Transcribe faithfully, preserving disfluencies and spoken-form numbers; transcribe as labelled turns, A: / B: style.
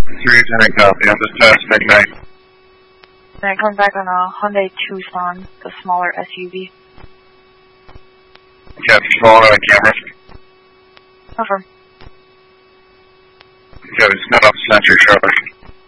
A: Three Lieutenant copy. I'm just past midnight.
B: Then coming back on a Hyundai Tucson, the smaller S U V.
A: Copy. Following on cameras.
B: Confirm.
A: Copy. It's not off center charge.